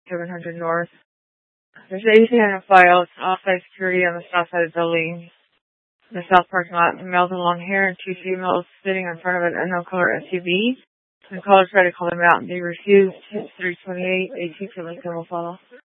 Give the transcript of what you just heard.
700 North. There's anything on the file. It's off-site security on the south side of the building. In the south parking lot, the males with long hair and two females sitting in front of an unknown color SUV. The callers tried to call them out and they refused. Hit 328, 18 for Lincoln will follow.